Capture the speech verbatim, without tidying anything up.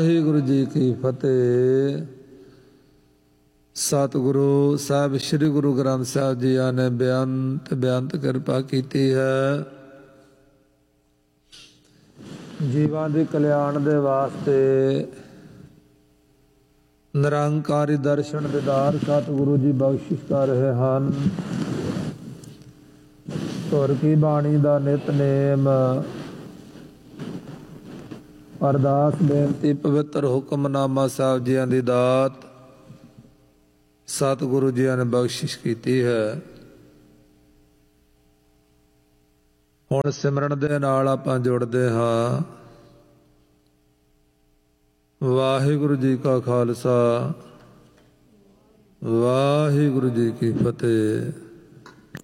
ਵਾਹਿਗੁਰੂ ਜੀ ਕੀ ਫਤਿਹ। ਸਤਿਗੁਰੂ ਸਾਹਿਬ ਸ੍ਰੀ ਗੁਰੂ ਗ੍ਰੰਥ ਸਾਹਿਬ ਜੀ ਨੇ ਬੇਅੰਤ ਬੇਅੰਤ ਕਿਰਪਾ ਕੀਤੀ ਹੈ। ਜੀਵਾਂ ਦੇ ਕਲਿਆਣ ਦੇ ਵਾਸਤੇ ਨਿਰੰਕਾਰੀ ਦਰਸ਼ਨ ਦੀਦਾਰ ਸਤਿਗੁਰੂ ਜੀ ਬਖਸ਼ਿਸ਼ ਕਰ ਰਹੇ ਹਨ। ਧੁਰ ਕੀ ਬਾਣੀ ਦਾ ਨਿਤਨੇਮ, ਅਰਦਾਸ ਬੇਨਤੀ ਪਵਿੱਤਰ ਹੁਕਮਨਾਮਾ ਸਾਹਿਬ ਜੀਆਂ ਦੀ ਦਾਤ ਸਤਿਗੁਰੂ ਜੀ ਨੇ ਬਖਸ਼ਿਸ਼ ਕੀਤੀ ਹੈ। ਹੁਣ ਸਿਮਰਨ ਦੇ ਨਾਲ ਆਪਾਂ ਜੁੜਦੇ ਹਾਂ। ਵਾਹਿਗੁਰੂ ਜੀ ਕਾ ਖਾਲਸਾ, ਵਾਹਿਗੁਰੂ ਜੀ ਕੀ ਫਤਿਹ।